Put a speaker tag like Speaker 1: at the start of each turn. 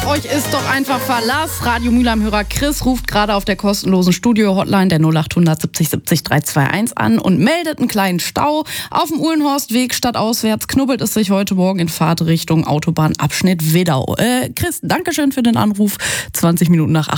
Speaker 1: Auf euch ist doch einfach Verlass. Radio Mülheim-Hörer Chris ruft gerade auf der kostenlosen Studio-Hotline der 0800 70 70 321 an und meldet einen kleinen Stau. Auf dem Uhlenhorstweg stadtauswärts knubbelt es sich heute Morgen in Fahrtrichtung Autobahnabschnitt Wedau. Chris, Dankeschön für den Anruf. 20 Minuten nach 8.